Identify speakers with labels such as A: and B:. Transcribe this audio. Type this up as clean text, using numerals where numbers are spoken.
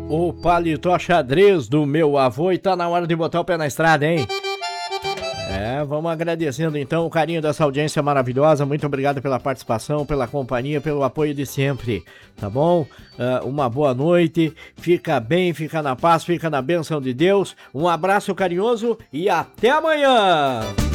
A: O paletó xadrez do meu avô e tá na hora de botar o pé na estrada, hein? Vamos agradecendo então o carinho dessa audiência maravilhosa. Muito obrigado pela participação, pela companhia, pelo apoio de sempre, tá bom? Uma boa noite, fica bem, fica na paz, fica na bênção de Deus. Um abraço carinhoso e até amanhã!